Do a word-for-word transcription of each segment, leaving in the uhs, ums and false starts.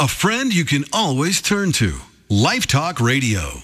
a friend you can always turn to. Life Talk Radio.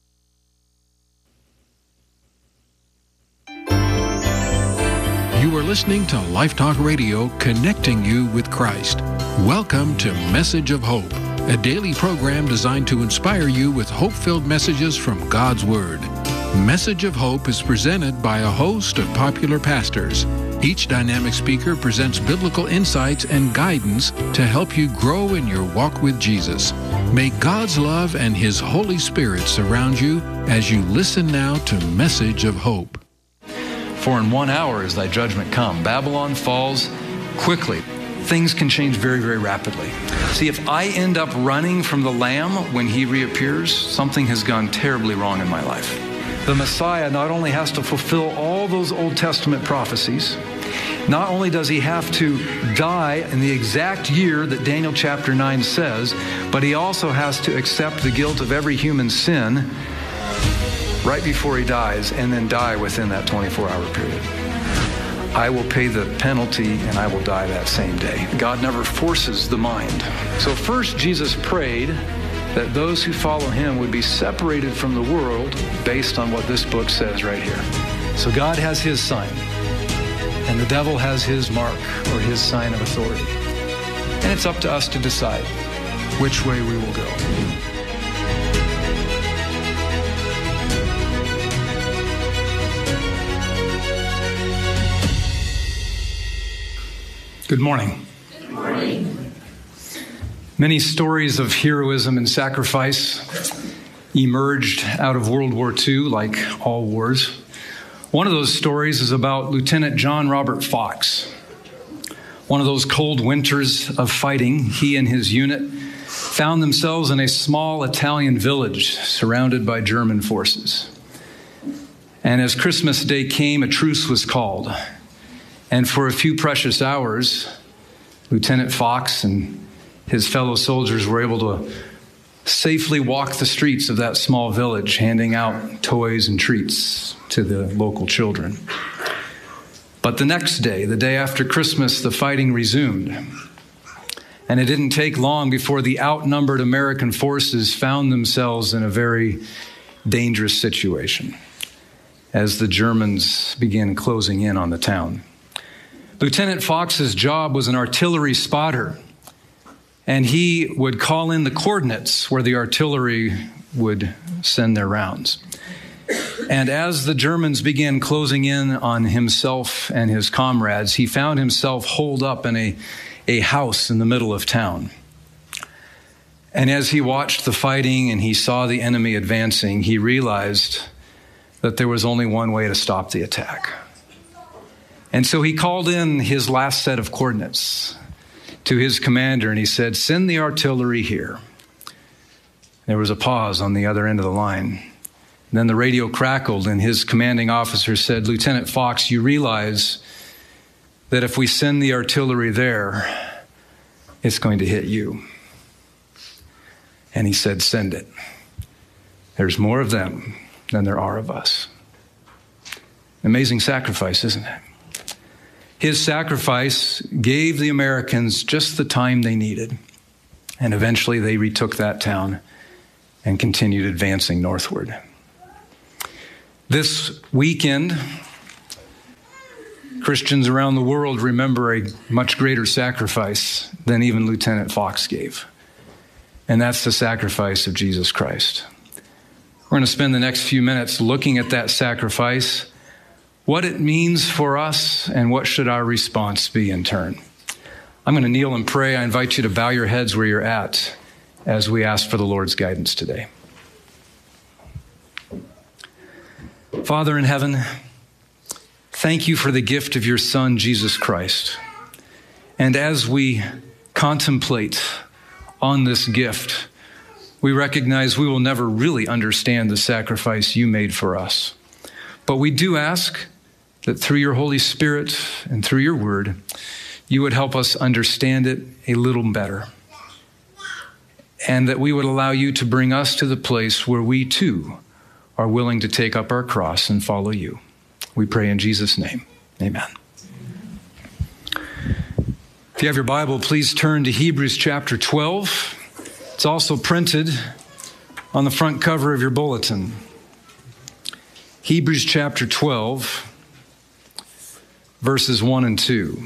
You are listening to Life Talk Radio, connecting you with Christ. Welcome to Message of Hope, a daily program designed to inspire you with hope-filled messages from God's Word. Message of Hope is presented by a host of popular pastors. Each dynamic speaker presents biblical insights and guidance to help you grow in your walk with Jesus. May God's love and His Holy Spirit surround you as you listen now to Message of Hope. For in one hour is thy judgment come. Babylon falls quickly. Things can change very, very rapidly. See, if I end up running from the Lamb when He reappears, something has gone terribly wrong in my life. The Messiah not only has to fulfill all those Old Testament prophecies, not only does He have to die in the exact year that Daniel chapter nine says, but He also has to accept the guilt of every human sin right before He dies, and then die within that twenty-four hour period. I will pay the penalty and I will die that same day. God never forces the mind. So first, Jesus prayed that those who follow Him would be separated from the world based on what this book says right here. So God has His sign, and the devil has his mark or his sign of authority. And it's up to us to decide which way we will go. Good morning. Good morning. Many stories of heroism and sacrifice emerged out of World War Two, like all wars. One of those stories is about Lieutenant John Robert Fox. One of those cold winters of fighting, he and his unit found themselves in a small Italian village surrounded by German forces. And as Christmas Day came, a truce was called. And for a few precious hours, Lieutenant Fox and his fellow soldiers were able to safely walk the streets of that small village, handing out toys and treats to the local children. But the next day, the day after Christmas, the fighting resumed. And it didn't take long before the outnumbered American forces found themselves in a very dangerous situation as the Germans began closing in on the town. Lieutenant Fox's job was an artillery spotter, and he would call in the coordinates where the artillery would send their rounds. And as the Germans began closing in on himself and his comrades, he found himself holed up in a, a house in the middle of town. And as he watched the fighting and he saw the enemy advancing, he realized that there was only one way to stop the attack. And so he called in his last set of coordinates to his commander, and he said, "Send the artillery here." There was a pause on the other end of the line. Then the radio crackled, and his commanding officer said, "Lieutenant Fox, you realize that if we send the artillery there, it's going to hit you." And he said, "Send it. There's more of them than there are of us." Amazing sacrifice, isn't it? His sacrifice gave the Americans just the time they needed. And eventually they retook that town and continued advancing northward. This weekend, Christians around the world remember a much greater sacrifice than even Lieutenant Fox gave. And that's the sacrifice of Jesus Christ. We're going to spend the next few minutes looking at that sacrifice, what it means for us, and what should our response be in turn. I'm going to kneel and pray. I invite you to bow your heads where you're at as we ask for the Lord's guidance today. Father in heaven, thank you for the gift of your Son, Jesus Christ. And as we contemplate on this gift, we recognize we will never really understand the sacrifice you made for us. But we do ask that through your Holy Spirit and through your word, you would help us understand it a little better. And that we would allow you to bring us to the place where we too are willing to take up our cross and follow you. We pray in Jesus' name. Amen. If you have your Bible, please turn to Hebrews chapter twelve. It's also printed on the front cover of your bulletin. Hebrews chapter twelve, verses one and two.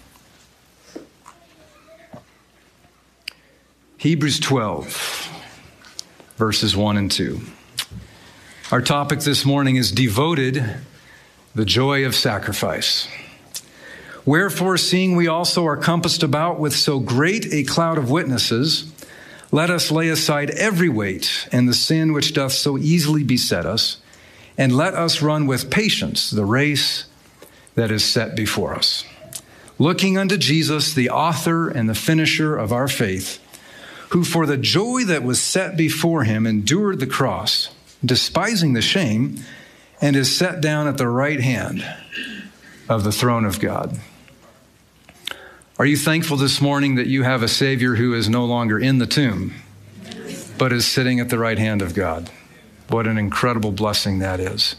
Hebrews twelve, verses one and two. Our topic this morning is devoted, the joy of sacrifice. Wherefore, seeing we also are compassed about with so great a cloud of witnesses, let us lay aside every weight and the sin which doth so easily beset us, and let us run with patience the race that is set before us. Looking unto Jesus, the author and the finisher of our faith, who for the joy that was set before him endured the cross, despising the shame, and is set down at the right hand of the throne of God. Are you thankful this morning that you have a Savior who is no longer in the tomb, but is sitting at the right hand of God? What an incredible blessing that is.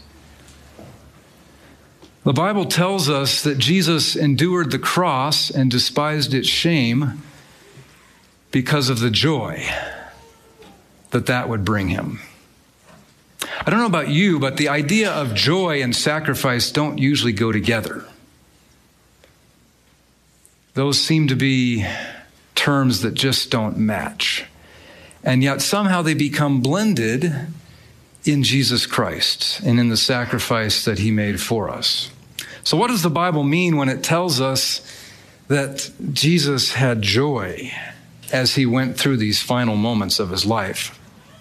The Bible tells us that Jesus endured the cross and despised its shame because of the joy that that would bring him. I don't know about you, but the idea of joy and sacrifice don't usually go together. Those seem to be terms that just don't match. And yet somehow they become blended in Jesus Christ and in the sacrifice that he made for us. So what does the Bible mean when it tells us that Jesus had joy as he went through these final moments of his life?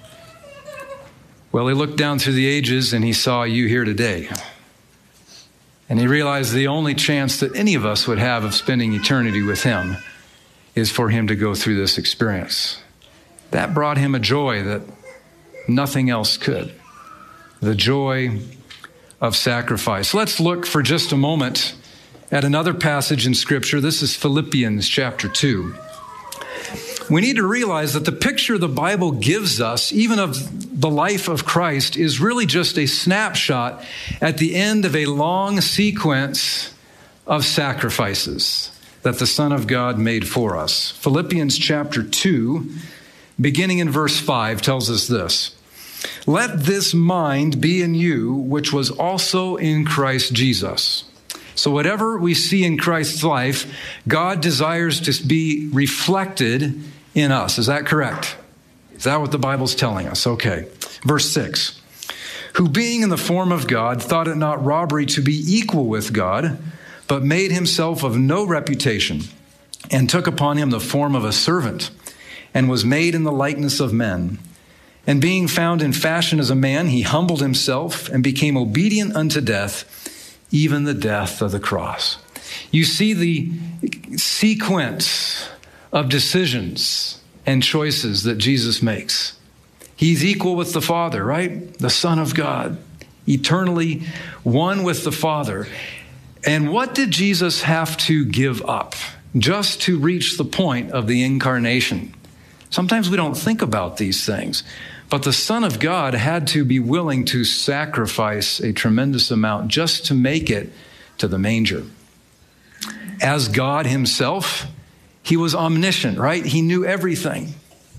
Well, he looked down through the ages and he saw you here today. And he realized the only chance that any of us would have of spending eternity with him is for him to go through this experience. That brought him a joy that nothing else could. The joy of sacrifice. Let's look for just a moment at another passage in Scripture. This is Philippians chapter two. We need to realize that the picture the Bible gives us, even of the life of Christ, is really just a snapshot at the end of a long sequence of sacrifices that the Son of God made for us. Philippians chapter two, beginning in verse five, tells us this: "Let this mind be in you, which was also in Christ Jesus." So whatever we see in Christ's life, God desires to be reflected in us. Is that correct? Is that what the Bible's telling us? Okay. Verse six. "Who being in the form of God, thought it not robbery to be equal with God, but made himself of no reputation, and took upon him the form of a servant, and was made in the likeness of men. And being found in fashion as a man, he humbled himself and became obedient unto death, even the death of the cross." You see the sequence of decisions and choices that Jesus makes. He's equal with the Father, right? The Son of God, eternally one with the Father. And what did Jesus have to give up just to reach the point of the incarnation? Sometimes we don't think about these things, but the Son of God had to be willing to sacrifice a tremendous amount just to make it to the manger. As God himself, he was omniscient, right? He knew everything.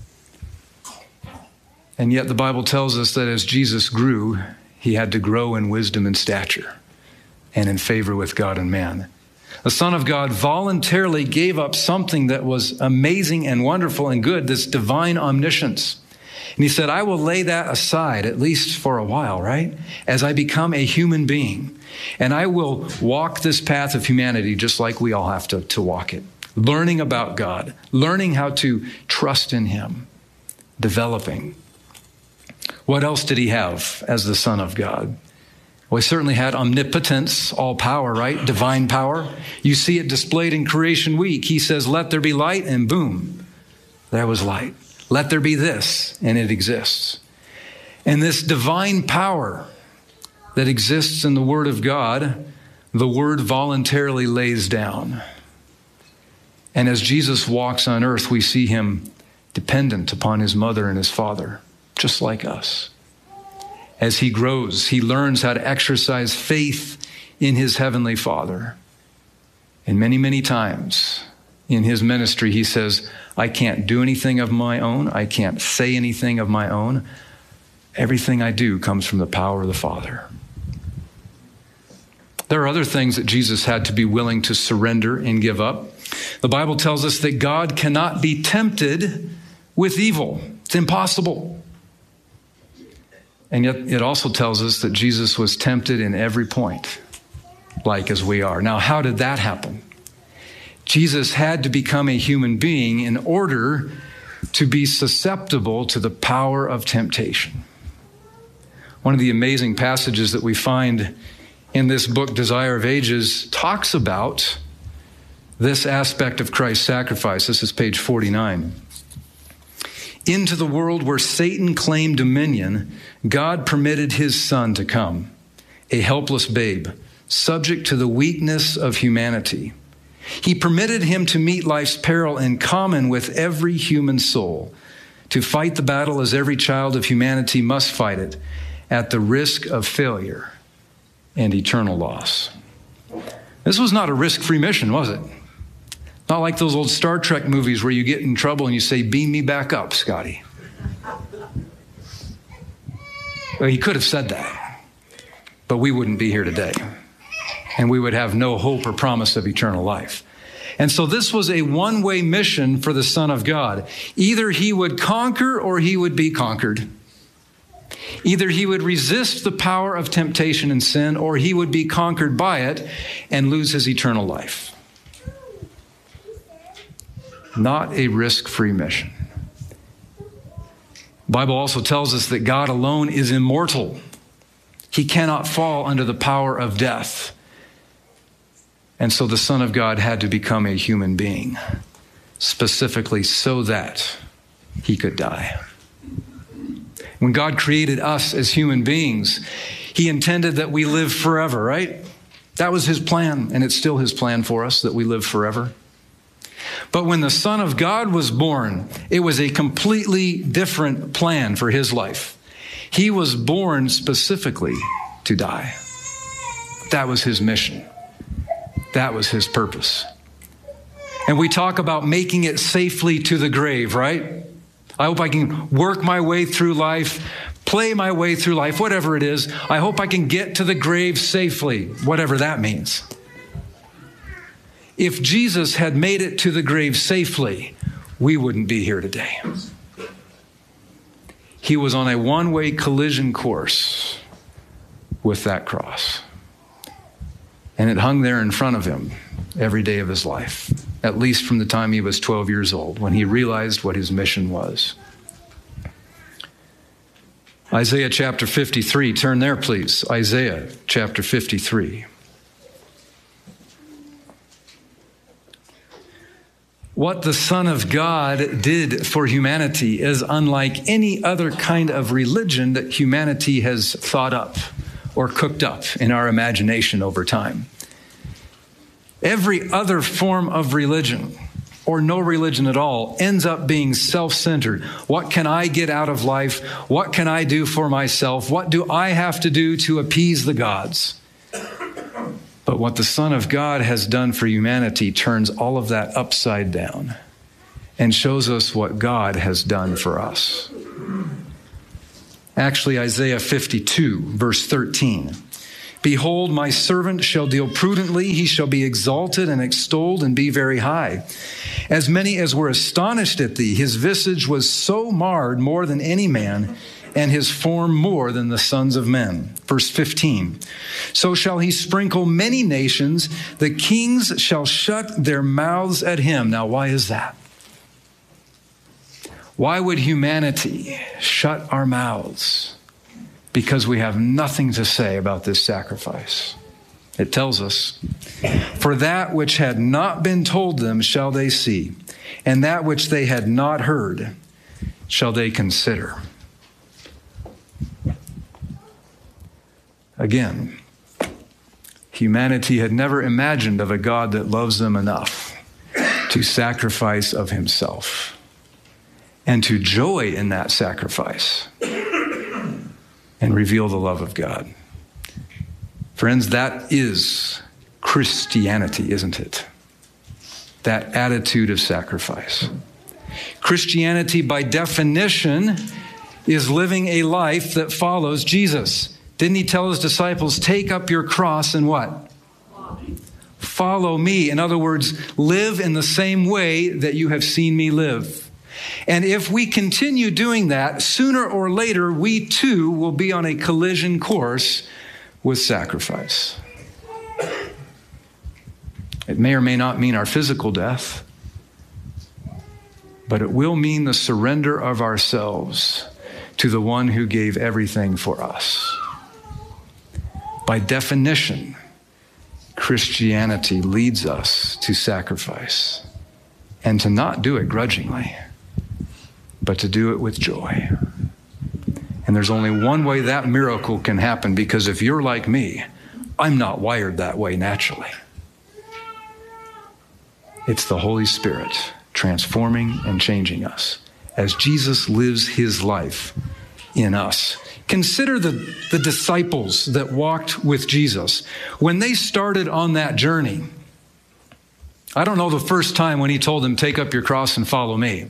And yet the Bible tells us that as Jesus grew, he had to grow in wisdom and stature and in favor with God and man. The Son of God voluntarily gave up something that was amazing and wonderful and good, this divine omniscience. And he said, I will lay that aside, at least for a while, right? As I become a human being. And I will walk this path of humanity just like we all have to, to walk it. Learning about God, learning how to trust in him, developing. What else did he have as the Son of God? Well, he certainly had omnipotence, all power, right? Divine power. You see it displayed in Creation Week. He says, let there be light, and boom, there was light. Let there be this, and it exists. And this divine power that exists in the Word of God, the Word voluntarily lays down. And as Jesus walks on earth, we see him dependent upon his mother and his father, just like us. As he grows, he learns how to exercise faith in his heavenly Father. And many, many times in his ministry, he says, I can't do anything of my own. I can't say anything of my own. Everything I do comes from the power of the Father. There are other things that Jesus had to be willing to surrender and give up. The Bible tells us that God cannot be tempted with evil. It's impossible. And yet it also tells us that Jesus was tempted in every point, like as we are. Now, how did that happen? Jesus had to become a human being in order to be susceptible to the power of temptation. One of the amazing passages that we find in this book, Desire of Ages, talks about this aspect of Christ's sacrifice. This is page forty-nine. Into the world where Satan claimed dominion, God permitted his Son to come, a helpless babe, subject to the weakness of humanity. He permitted him to meet life's peril in common with every human soul, to fight the battle as every child of humanity must fight it, at the risk of failure and eternal loss. This was not a risk-free mission, was it? Not like those old Star Trek movies where you get in trouble and you say, beam me back up, Scotty. Well, he could have said that, but we wouldn't be here today, and we would have no hope or promise of eternal life. And so this was a one-way mission for the Son of God. Either he would conquer or he would be conquered. Either he would resist the power of temptation and sin, or he would be conquered by it and lose his eternal life. Not a risk-free mission. The Bible also tells us that God alone is immortal. He cannot fall under the power of death. And so the Son of God had to become a human being, specifically so that he could die. When God created us as human beings, he intended that we live forever, right? That was his plan, and it's still his plan for us, that we live forever. But when the Son of God was born, it was a completely different plan for his life. He was born specifically to die. That was his mission. That was his purpose. And we talk about making it safely to the grave, right? I hope I can work my way through life, play my way through life, whatever it is. I hope I can get to the grave safely, whatever that means. If Jesus had made it to the grave safely, we wouldn't be here today. He was on a one-way collision course with that cross. And it hung there in front of him every day of his life, at least from the time he was twelve years old, when he realized what his mission was. Isaiah chapter fifty-three, turn there please. Isaiah chapter fifty-three. What the Son of God did for humanity is unlike any other kind of religion that humanity has thought up or cooked up in our imagination over time. Every other form of religion, or no religion at all, ends up being self-centered. What can I get out of life? What can I do for myself? What do I have to do to appease the gods? But what the Son of God has done for humanity turns all of that upside down and shows us what God has done for us. Actually, Isaiah fifty-two, verse thirteen. Behold, my servant shall deal prudently. He shall be exalted and extolled and be very high. As many as were astonished at thee, his visage was so marred more than any man, and his form more than the sons of men. Verse fifteen. So shall he sprinkle many nations. The kings shall shut their mouths at him. Now, why is that? Why would humanity shut our mouths? Because we have nothing to say about this sacrifice. It tells us, for that which had not been told them shall they see, and that which they had not heard shall they consider. Again, humanity had never imagined of a God that loves them enough to sacrifice of himself and to joy in that sacrifice and reveal the love of God. Friends, that is Christianity, isn't it? That attitude of sacrifice. Christianity, by definition, is living a life that follows Jesus. Didn't he tell his disciples, take up your cross and what? Follow me. In other words, live in the same way that you have seen me live. And if we continue doing that, sooner or later, we too will be on a collision course with sacrifice. It may or may not mean our physical death, but it will mean the surrender of ourselves to the one who gave everything for us. By definition, Christianity leads us to sacrifice, and to not do it grudgingly, but to do it with joy. And there's only one way that miracle can happen, because if you're like me, I'm not wired that way naturally. It's the Holy Spirit transforming and changing us as Jesus lives his life in us. Consider the, the disciples that walked with Jesus. When they started on that journey, I don't know the first time when he told them, take up your cross and follow me.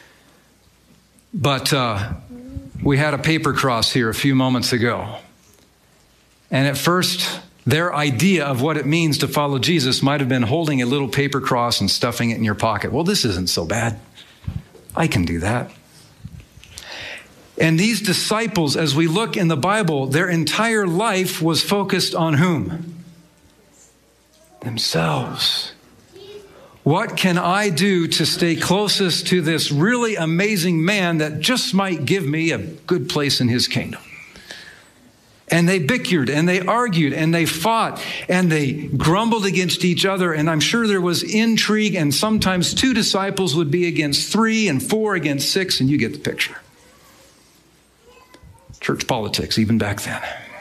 But uh, we had a paper cross here a few moments ago. And at first, their idea of what it means to follow Jesus might have been holding a little paper cross and stuffing it in your pocket. Well, this isn't so bad. I can do that. And these disciples, as we look in the Bible, their entire life was focused on whom? Themselves. What can I do to stay closest to this really amazing man that just might give me a good place in his kingdom? And they bickered and they argued and they fought and they grumbled against each other. And I'm sure there was intrigue, and sometimes two disciples would be against three and four against six, and you get the picture. Church politics, even back then.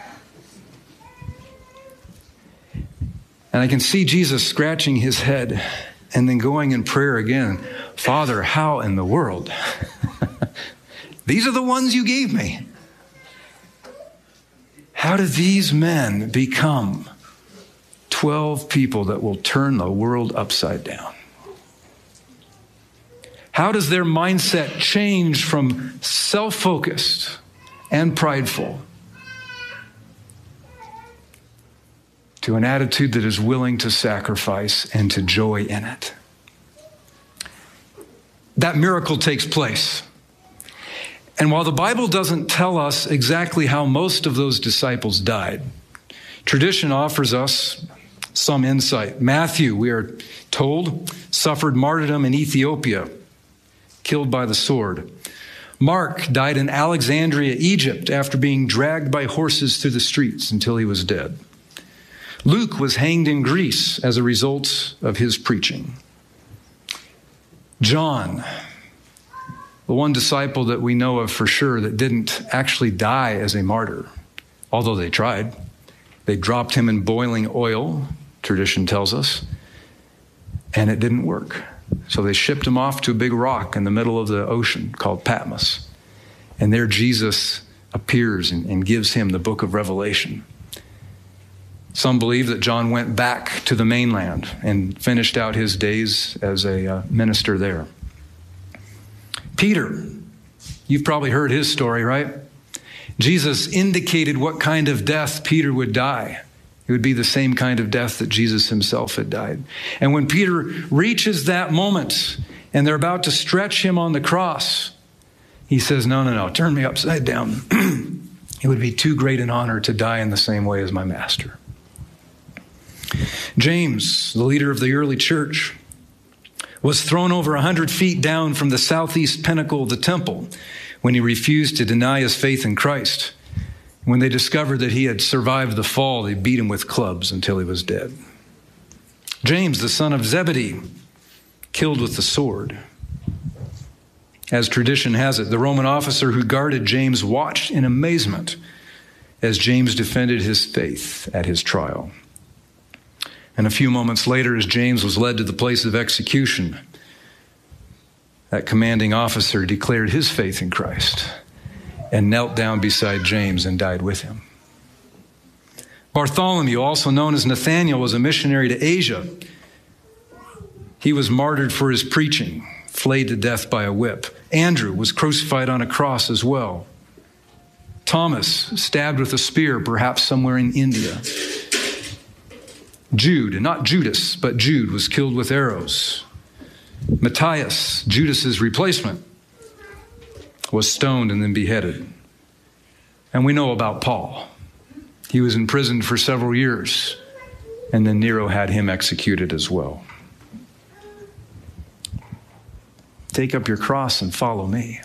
And I can see Jesus scratching his head and then going in prayer again. Father, how in the world? These are the ones you gave me. How do these men become twelve people that will turn the world upside down? How does their mindset change from self-focused and prideful to an attitude that is willing to sacrifice and to joy in it? That miracle takes place. And while the Bible doesn't tell us exactly how most of those disciples died, tradition offers us some insight. Matthew, we are told, suffered martyrdom in Ethiopia, killed by the sword. Mark died in Alexandria, Egypt, after being dragged by horses through the streets until he was dead. Luke was hanged in Greece as a result of his preaching. John, the one disciple that we know of for sure that didn't actually die as a martyr, although they tried. They dropped him in boiling oil, tradition tells us, and it didn't work. So they shipped him off to a big rock in the middle of the ocean called Patmos. And there Jesus appears and, and gives him the book of Revelation. Some believe that John went back to the mainland and finished out his days as a uh, minister there. Peter, you've probably heard his story, right? Jesus indicated what kind of death Peter would die. It would be the same kind of death that Jesus himself had died. And when Peter reaches that moment and they're about to stretch him on the cross, he says, no, no, no, turn me upside down. It would be too great an honor to die in the same way as my master. James, the leader of the early church, was thrown over one hundred feet down from the southeast pinnacle of the temple when he refused to deny his faith in Christ. When they discovered that he had survived the fall, they beat him with clubs until he was dead. James, the son of Zebedee, killed with the sword. As tradition has it, the Roman officer who guarded James watched in amazement as James defended his faith at his trial. And a few moments later, as James was led to the place of execution, that commanding officer declared his faith in Christ and knelt down beside James and died with him. Bartholomew, also known as Nathanael, was a missionary to Asia. He was martyred for his preaching, flayed to death by a whip. Andrew was crucified on a cross as well. Thomas, stabbed with a spear, perhaps somewhere in India. Jude, not Judas, but Jude, was killed with arrows. Matthias, Judas's replacement, was stoned and then beheaded. And we know about Paul. He was imprisoned for several years, and then Nero had him executed as well. Take up your cross and follow me.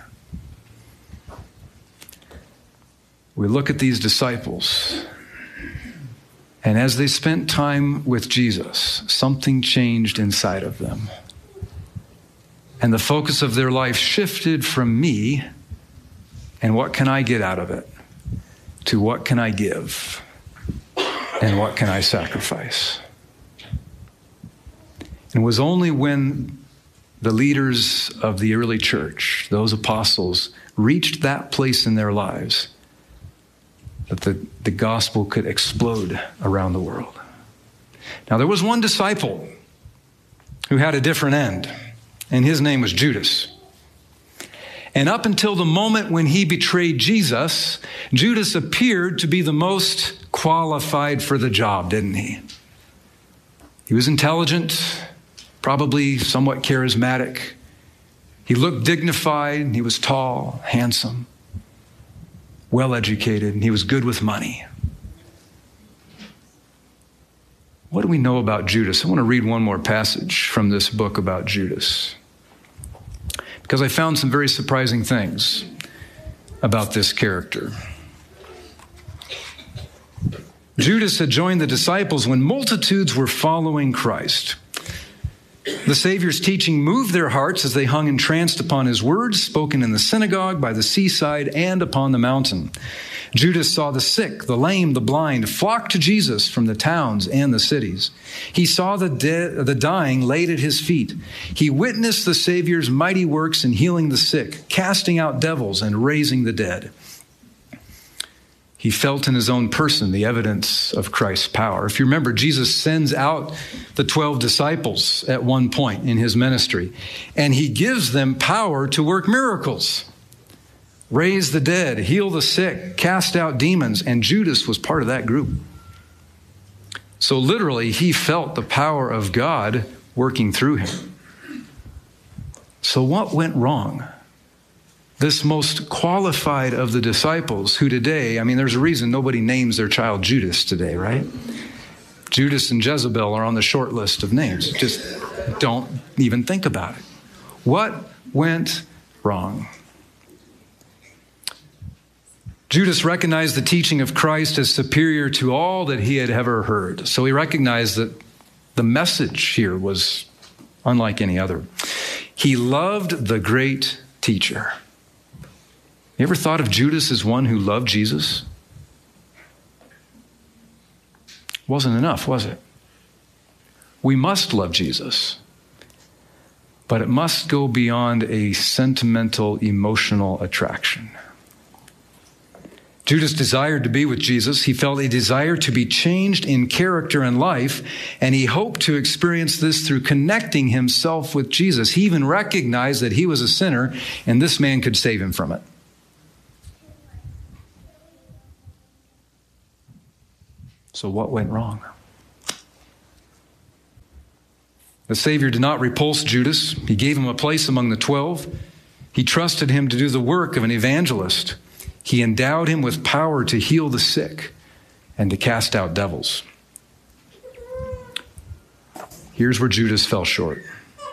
We look at these disciples, and as they spent time with Jesus, something changed inside of them. And the focus of their life shifted from me and what can I get out of it to what can I give and what can I sacrifice. And it was only when the leaders of the early church, those apostles, reached that place in their lives that the, the gospel could explode around the world. Now, there was one disciple who had a different end, and his name was Judas. And up until the moment when he betrayed Jesus, Judas appeared to be the most qualified for the job, didn't he? He was intelligent, probably somewhat charismatic. He looked dignified, he was tall, handsome, well-educated, and he was good with money. What do we know about Judas? I want to read one more passage from this book about Judas, because I found some very surprising things about this character. Judas had joined the disciples when multitudes were following Christ. The Savior's teaching moved their hearts as they hung entranced upon his words, spoken in the synagogue, by the seaside, and upon the mountain. Judas saw the sick, the lame, the blind flock to Jesus from the towns and the cities. He saw the dead, the dying laid at his feet. He witnessed the Savior's mighty works in healing the sick, casting out devils, and raising the dead. He felt in his own person the evidence of Christ's power. If you remember, Jesus sends out the twelve disciples at one point in his ministry, and he gives them power to work miracles, raise the dead, heal the sick, cast out demons, and Judas was part of that group. So literally, he felt the power of God working through him. So what went wrong? This most qualified of the disciples, who today, I mean, there's a reason nobody names their child Judas today, right? Judas and Jezebel are on the short list of names. Just don't even think about it. What went wrong? Judas recognized the teaching of Christ as superior to all that he had ever heard. So he recognized that the message here was unlike any other. He loved the great teacher. You ever thought of Judas as one who loved Jesus? Wasn't enough, was it? We must love Jesus, but it must go beyond a sentimental, emotional attraction. Judas desired to be with Jesus. He felt a desire to be changed in character and life, and he hoped to experience this through connecting himself with Jesus. He even recognized that he was a sinner, and this man could save him from it. So what went wrong? The Savior did not repulse Judas. He gave him a place among the twelve. He trusted him to do the work of an evangelist. He endowed him with power to heal the sick and to cast out devils. Here's where Judas fell short.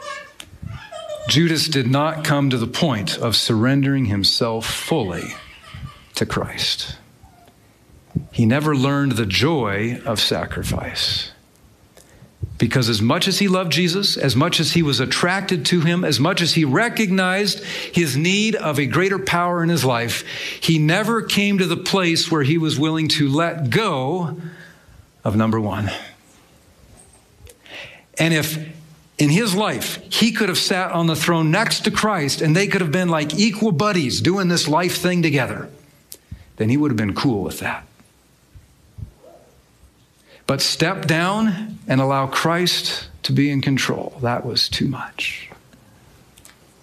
Judas did not come to the point of surrendering himself fully to Christ. He never learned the joy of sacrifice. Because as much as he loved Jesus, as much as he was attracted to him, as much as he recognized his need of a greater power in his life, he never came to the place where he was willing to let go of number one. And if in his life he could have sat on the throne next to Christ and they could have been like equal buddies doing this life thing together, then he would have been cool with that. But step down and allow Christ to be in control. That was too much.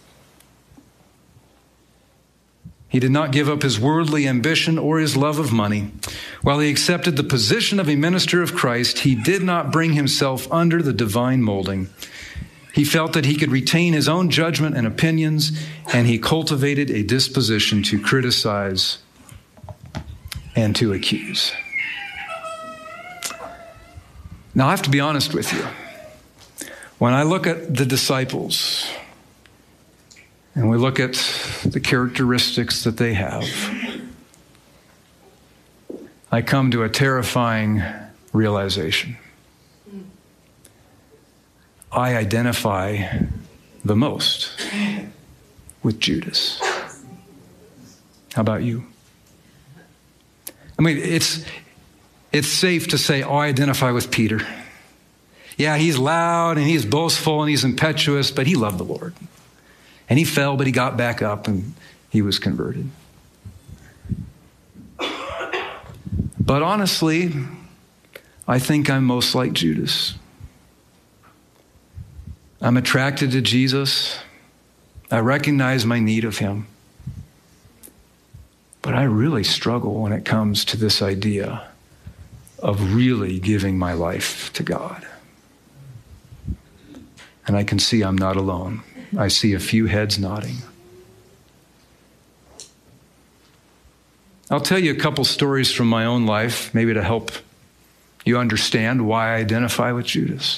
He did not give up his worldly ambition or his love of money. While he accepted the position of a minister of Christ, he did not bring himself under the divine molding. He felt that he could retain his own judgment and opinions, and he cultivated a disposition to criticize and to accuse. Now, I have to be honest with you. When I look at the disciples, and we look at the characteristics that they have, I come to a terrifying realization. I identify the most with Judas. How about you? I mean, it's it's safe to say, oh, I identify with Peter. Yeah, he's loud and he's boastful and he's impetuous, but he loved the Lord. And he fell, but he got back up and he was converted. But honestly, I think I'm most like Judas. I'm attracted to Jesus. I recognize my need of him. But I really struggle when it comes to this idea of really giving my life to God. And I can see I'm not alone. I see a few heads nodding. I'll tell you a couple stories from my own life, maybe to help you understand why I identify with Judas.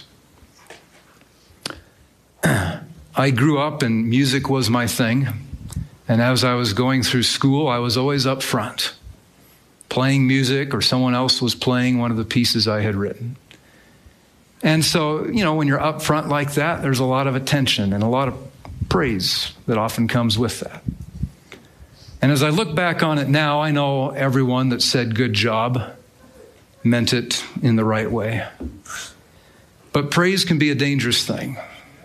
I grew up and music was my thing. And as I was going through school, I was always up front, playing music, or someone else was playing one of the pieces I had written. And so, you know, when you're up front like that, there's a lot of attention and a lot of praise that often comes with that. And as I look back on it now, I know everyone that said good job meant it in the right way. But praise can be a dangerous thing.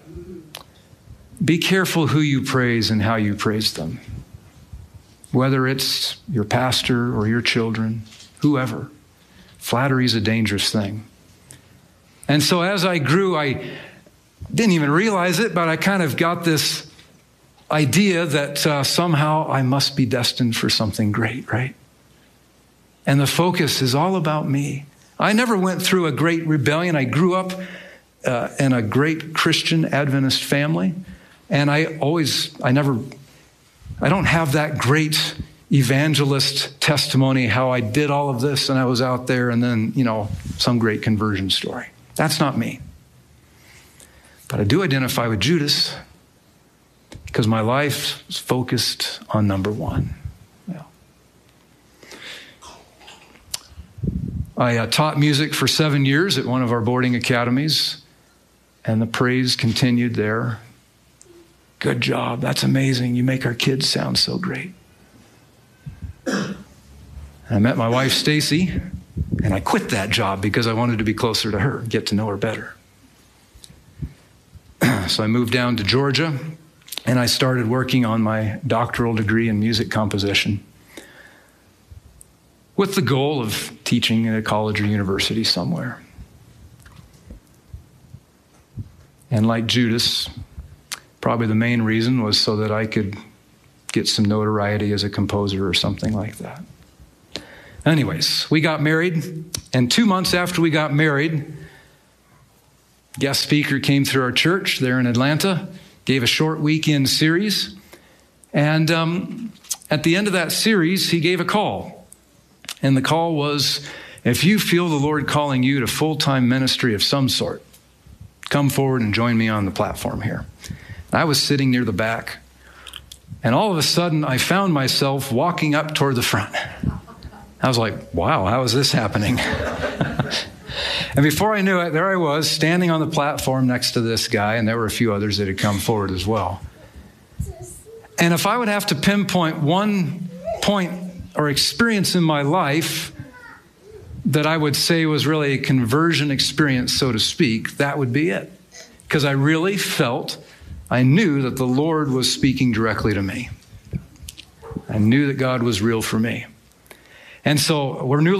Be careful who you praise and how you praise them. Whether it's your pastor or your children, whoever. Flattery is a dangerous thing. And so as I grew, I didn't even realize it, but I kind of got this idea that uh, somehow I must be destined for something great, right? And the focus is all about me. I never went through a great rebellion. I grew up uh, in a great Christian Adventist family. And I always, I never, I don't have that great evangelist testimony, how I did all of this and I was out there and then, you know, some great conversion story. That's not me. But I do identify with Judas because my life is focused on number one. Yeah. I uh, taught music for seven years at one of our boarding academies, and the praise continued there. Good job. That's amazing. You make our kids sound so great. And I met my wife, Stacy, and I quit that job because I wanted to be closer to her, get to know her better. So I moved down to Georgia, and I started working on my doctoral degree in music composition with the goal of teaching at a college or university somewhere. And like Judas, probably the main reason was so that I could get some notoriety as a composer or something like that. Anyways, we got married, and two months after we got married, guest speaker came through our church there in Atlanta, gave a short weekend series, and um, at the end of that series, he gave a call. And the call was, if you feel the Lord calling you to full-time ministry of some sort, come forward and join me on the platform here. I was sitting near the back, and all of a sudden, I found myself walking up toward the front. I was like, wow, how is this happening? And before I knew it, there I was, standing on the platform next to this guy, and there were a few others that had come forward as well. And if I would have to pinpoint one point or experience in my life that I would say was really a conversion experience, so to speak, that would be it. Because I really felt, I knew that the Lord was speaking directly to me. I knew that God was real for me. And so we're newly